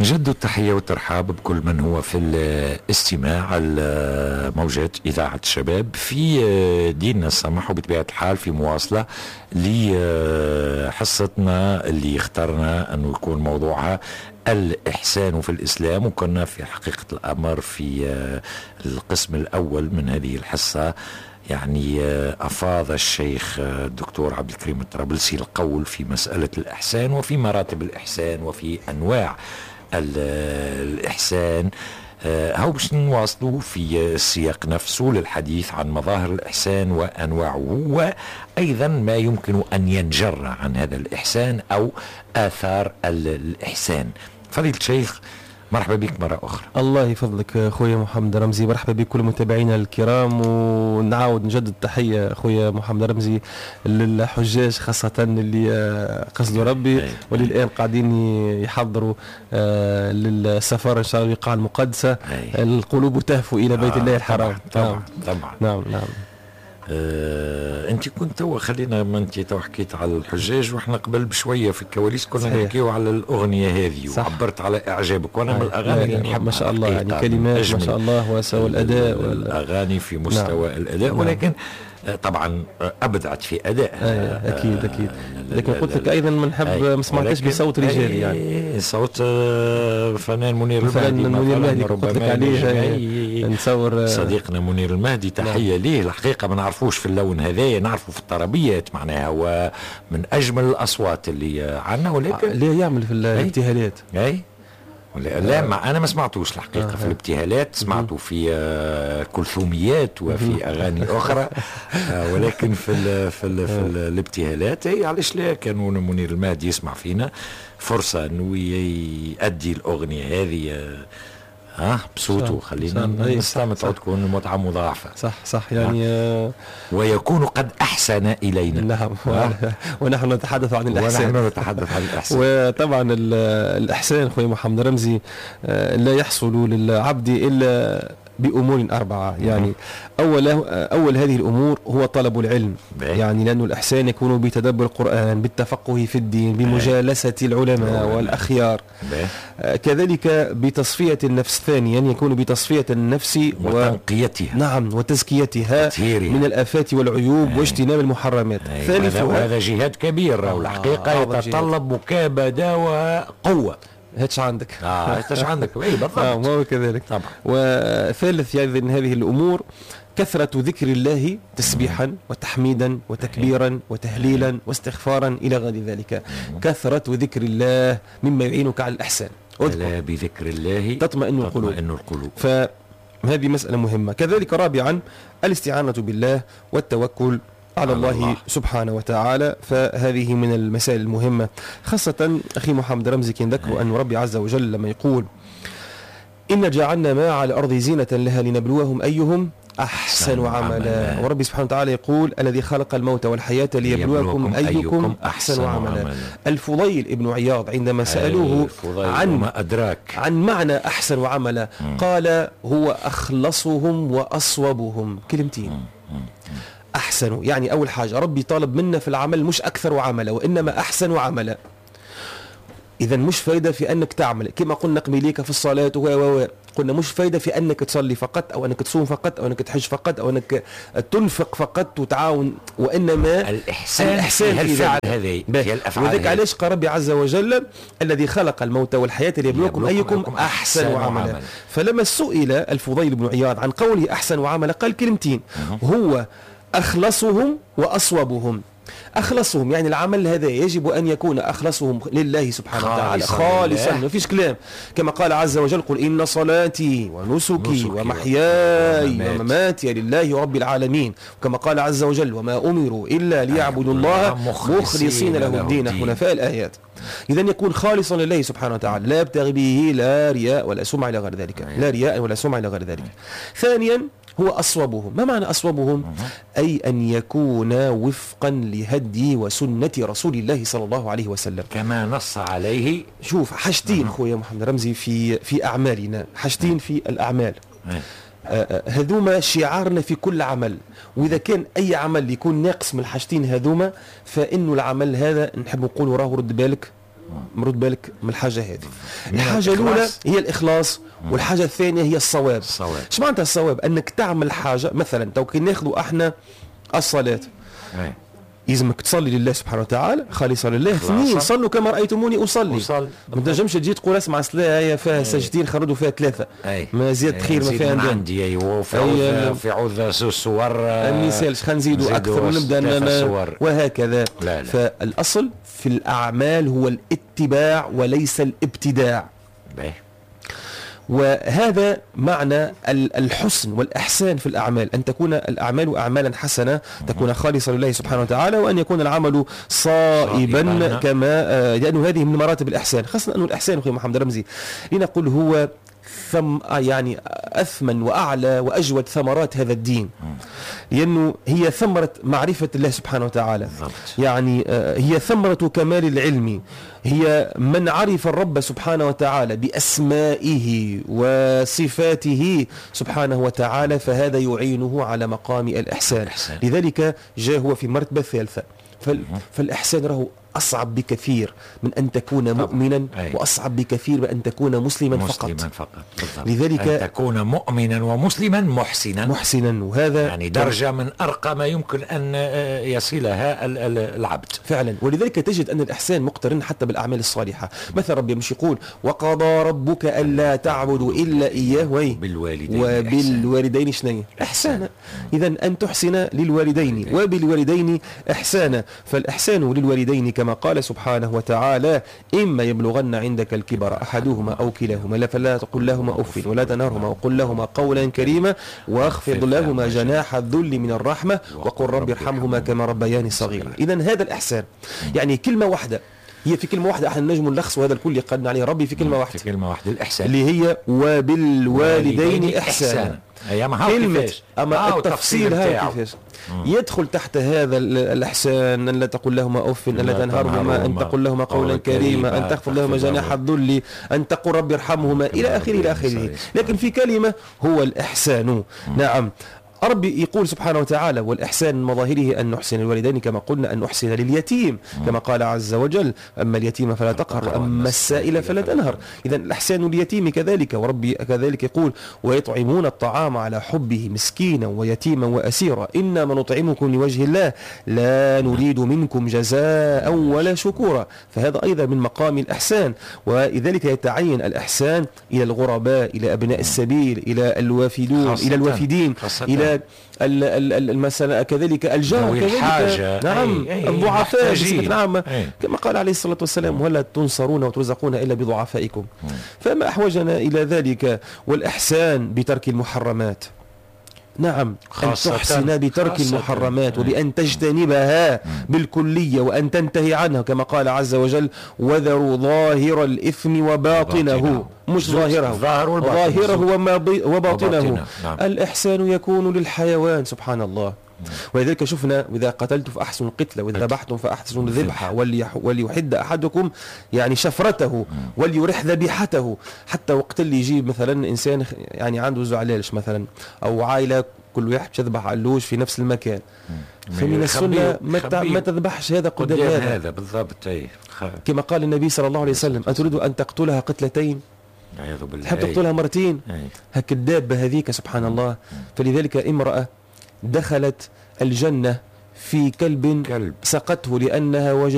نجد التحية والترحاب بكل من هو في الاستماع على موجات إذاعة الشباب في ديننا السمح، وبطبيعة الحال في مواصلة لحصتنا اللي اخترنا أنه يكون موضوعها الإحسان في الإسلام. وكنا في حقيقة الأمر في القسم الأول من هذه الحصة، يعني أفاض الشيخ الدكتور عبد الكريم الطرابلسي القول في مسألة الإحسان وفي مراتب الإحسان وفي أنواع الإحسان. هو باش نواصلوا في السياق نفسه للحديث عن مظاهر الإحسان وأنواعه، وأيضا ما يمكن أن ينجر عن هذا الإحسان أو آثار الإحسان. فضيلة الشيخ، مرحبا بك مرة أخرى. الله يفضلك خويا محمد رمزي، مرحبا بكل متابعينا الكرام، ونعاود نجدد تحية خويا محمد رمزي للحجاج خاصة اللي قصدوا ربي واللي الآن قاعدين يحضروا للسفارة إن شاء الله القاعة المقدسة. القلوب تهفو إلى بيت الله الحرام. طبعا. نعم. انت كنت خلينا، ما انت تو حكيت على الحجاج، واحنا قبل بشويه في الكواليس كنا نحكيو على الاغنيه هذه، وعبرت على اعجابك. وانا من الاغاني اللي نحب ما شاء الله، يعني كلمات ما شاء الله وسوى الاداء الاغاني في مستوى الاداء. ولكن طبعا ابدعت في اداء. اكيد. لكن قلت لك ايضا ما نحب ما سمعتش بصوت رجال، يعني صوت فنان منير المهدي قلت لك عليه نصور صديقنا منير المهدي، تحيه ليه. الحقيقه ما نعرفوش في اللون هذا، نعرفه في الطربيات معناها، ومن اجمل الاصوات اللي عندنا. ولكن ليه يعمل في الابتهالات لا انا ما سمعتوش الحقيقه في الابتهالات، سمعته في كلثوميات وفي اغاني اخرى، ولكن في الابتهالات علاش لا؟ كان منير المهدي يسمع فينا فرصه انه يؤدي الاغنيه هذه بصوته. خلينا نستمتع وتكون المتعة مضاعفة. صح يعني ويكون قد أحسن إلينا. نعم. ونحن نتحدث عن الإحسان. وطبعا الإحسان خوي محمد رمزي لا يحصل للعبد إلا بأمور 4. يعني أول هذه الأمور هو طلب العلم، يعني لأن الإحسان يكون بتدبر القرآن، بالتفقه في الدين، بمجالسة العلماء والأخيار، كذلك بتصفية النفس. ثانيا يكون بتصفية النفس وتنقيتها، نعم، وتزكيتها من الآفات والعيوب واجتناب المحرمات. ثالثا، وهذا جهاد كبير والحقيقة يتطلب مكابدة وقوة. هاتش عندك اي بالضبط. هو كذلك طبعا. وثالث يعني هذه الامور كثرة ذكر الله تسبيحا وتحميدا وتكبيرا وتهليلا واستغفارا الى غير ذلك. كثرة ذكر الله مما يعينك على الاحسان. ألا بذكر الله تطمئن القلوب. فهذه مسألة مهمة. كذلك رابعا الاستعانة بالله والتوكل على الله سبحانه وتعالى. فهذه من المسائل المهمة، خاصة أخي محمد رمزي كي نذكر أن ربي عز وجل لما يقول إن جعلنا ما على الأرض زينة لها لنبلوهم أيهم أحسن عملا. وربي سبحانه وتعالى يقول الذي خلق الموت والحياة ليبلوكم أيكم أحسن عملا. الفضيل ابن عياض عندما سألوه عن معنى أحسن عملا قال هو أخلصهم وأصوبهم. كلمتين. أحسن يعني أول حاجة ربي طالب منا في العمل مش أكثر عملا وإنما أحسن عملا. إذا مش فايدة في أنك تعمل كما قلنا قبيليك في الصلاة قلنا مش فايدة في أنك تصلي فقط أو أنك تصوم فقط أو أنك تحج فقط أو أنك تنفق فقط وتعاون، وإنما الإحسان في فعل هذه الأفعال. وذلك علاش قال ربي عز وجل الذي خلق الموت والحياة ليبلوكم أيكم أحسن عملا. فلما سئل الفضيل بن عياض عن قوله أحسن عملا قال كلمتين، هو أخلصهم وأصوبهم. أخلصهم يعني العمل هذا يجب أن يكون أخلصهم لله سبحانه وتعالى خالصا، ما فيش كلام. كما قال عز وجل قل إن صلاتي ونسكي ومحياي ومماتي لله رب العالمين. وكما قال عز وجل وما أمروا إلا ليعبدوا الله مخلصين له الدين حنفاء. الآيات. إذا يكون خالصا لله سبحانه وتعالى، لا يبتغي به لا رياء ولا سمعة إلى غير ذلك، لا رياء ولا سمعة إلى غير ذلك. ثانيا هو أصوبهم. ما معنى أصوبهم؟ أي أن يكون وفقا لهدي وسنة رسول الله صلى الله عليه وسلم كما نص عليه. شوف حاجتين خويا محمد رمزي في أعمالنا، حاجتين في الأعمال. هذوما شعارنا في كل عمل، وإذا كان أي عمل يكون ناقص من الحاجتين هذوما فإنه العمل هذا نحب نقول راه رد بالك مرد بالك من الحاجة هذه. الحاجة الأولى هي الإخلاص، والحاجة الثانية هي الصواب. ايش معناتها الصواب؟ أنك تعمل حاجة، مثلا تو كي ناخذوا احنا الصلاة، يلزمك تصلي لله سبحانه وتعالى خالصا لله. اثنين، صلوا كما رأيتموني أصلي. ما تنجمش تجي تقول اسمع الصلاة هي فيها سجدين خرجوا فيها 3 ما زيادة خير ما فيها عندي. ايوه في عوذ الصور المثال خلينا نزيدوا أكثر ونبدأ وهكذا. لا. فالأصل في الأعمال هو الاتباع وليس الابتداع. وهذا معنى الحسن والإحسان في الأعمال، أن تكون الأعمال أعمالا حسنة تكون خالصة لله سبحانه وتعالى، وأن يكون العمل صائبا كما لأنه هذه من مراتب الإحسان. خاصة أن الإحسان أخي محمد رمزي لنقول هو يعني أثمن وأعلى وأجود ثمرات هذا الدين، لأنه هي ثمرة معرفة الله سبحانه وتعالى. يعني هي ثمرة كمال العلم، هي من عرف الرب سبحانه وتعالى بأسمائه وصفاته سبحانه وتعالى، فهذا يعينه على مقام الإحسان. لذلك جاء هو في مرتبة الثالثة. فالإحسان راه أصعب بكثير من أن تكون مؤمنا، وأصعب بكثير من أن تكون مسلما فقط. لذلك أن تكون مؤمنا ومسلما محسنا، وهذا يعني درجة من أرقى ما يمكن أن يصلها العبد فعلا. ولذلك تجد أن الإحسان مقترن حتى بالأعمال الصالحة. مثلا ربي مش يقول وقضى ربك ألا تعبدوا إلا إياه وبالوالدين شنو إحسانا. إذا أن تحسن للوالدين وبالوالدين إحسانا. فالإحسان للوالدين كما قال سبحانه وتعالى إما يبلغن عندك الكبر أحدهما أو كلاهما فلا تقل لهما أف ولا تنهرهما وقل لهما قولا كريما واخفض لهما جناح الذل من الرحمة وقل رب ارحمهما كما ربياني صغيرا. إذن هذا الإحسان يعني كلمة واحدة، هي في كلمة واحدة احنا نجم نلخص وهذا الكل يقدنا عليه ربي في كلمة واحدة، الإحسان اللي هي وبالوالدين إحسانا. كلمة أما التفصيل هاي كيفاش يدخل تحت هذا الإحسان؟ أن لا تقول لهما أف، أن لا تنهرهما، أن تقول لهما قولا كريما، أن تخفض لهما جناح الذل، أن تقول رب ارحمهما إلى آخره. لكن في كلمة هو الإحسان. نعم، ربي يقول سبحانه وتعالى والإحسان من مظاهره أن نحسن الوالدين كما قلنا، أن نحسن لليتيم كما قال عز وجل أما اليتيم فلا تقهر وأما السائل فلا تنهر. إذن الإحسان لليتيم كذلك، وربي كذلك يقول ويطعمون الطعام على حبه مسكينا ويتيما وأسيرا إنما نطعمكم لوجه الله لا نريد منكم جزاء ولا شكورا. فهذا أيضا من مقام الإحسان. ولذلك يتعين الإحسان إلى الغرباء، إلى أبناء السبيل، إلى الوافدون، إلى الوافدين، إلى المسألة كذلك الجار كذلك. نعم، الضعفاء. نعم، كما قال عليه الصلاة والسلام ولا تنصرون وترزقون إلا بضعفائكم. فما أحوجنا إلى ذلك. والإحسان بترك المحرمات. نعم، أن تحسن بترك المحرمات وبأن تجتنبها بالكلية وأن تنتهي عنها كما قال عز وجل وذروا ظاهر الإثم وباطنه، مش ظاهره، ظاهره وباطنه. نعم. الإحسان يكون للحيوان سبحان الله. ولذلك شفنا إذا قتلت فأحسن القتل وإذا ذبحتم فأحسن الذبح وليحد أحدكم يعني شفرته وليرح ذبيحته. حتى وقت اللي يجيب مثلا إنسان يعني عنده زعلالش مثلا أو عائلة كل واحد يذبح علوش في نفس المكان، فمن السنة ما تذبحش هذا قدام هذا بالضبط. كما قال النبي صلى الله عليه وسلم أتريد أن تقتلها قتلتين؟ تحب تقتلها مرتين؟ هك الدابة هذيك سبحان الله. فلذلك امرأة دخلت الجنة في كلب سقته لأنها وجدت